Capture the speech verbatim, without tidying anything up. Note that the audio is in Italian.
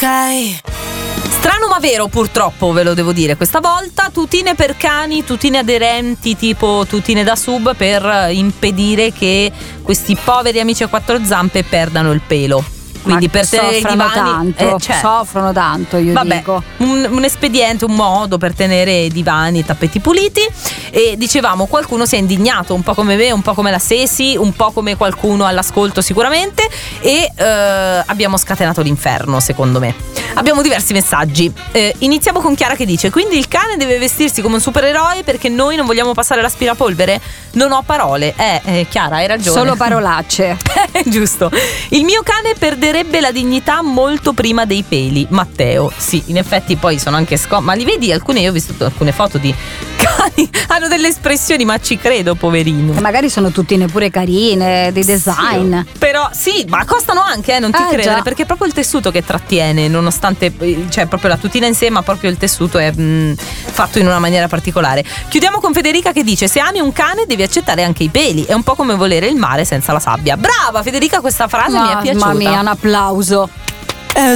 ok. Strano ma vero, purtroppo, ve lo devo dire questa volta. Tutine per cani, tutine aderenti tipo tutine da sub per impedire che questi poveri amici a quattro zampe perdano il pelo. Quindi Ma per tenere i soffrono divani tanto, eh, cioè, soffrono tanto, io vabbè, dico. Un, un espediente, un modo per tenere divani e tappeti puliti. E dicevamo, qualcuno si è indignato, un po' come me, un po' come la Sesi, un po' come qualcuno all'ascolto sicuramente. E eh, abbiamo scatenato l'inferno, secondo me. Abbiamo diversi messaggi. eh, Iniziamo con Chiara che dice: quindi il cane deve vestirsi come un supereroe perché noi non vogliamo passare l'aspirapolvere? Non ho parole. Eh, eh Chiara, hai ragione. Solo parolacce. Giusto. Il mio cane perderebbe la dignità molto prima dei peli. Matteo. Sì, in effetti poi sono anche scom... Ma li vedi alcune, io ho visto alcune foto di cani, hanno delle espressioni, ma ci credo, poverino. E magari sono tuttine pure carine, di design. Sì, però sì, ma costano anche, eh, non ti Eh, credere, già. perché è proprio il tessuto che trattiene, nonostante, cioè proprio la tutina in sé, ma proprio il tessuto è mh, fatto in una maniera particolare. Chiudiamo con Federica che dice: se ami un cane devi accettare anche i peli, è un po' come volere il mare senza la sabbia. Brava Federica, questa frase mi è piaciuta. Mamma mia, un applauso.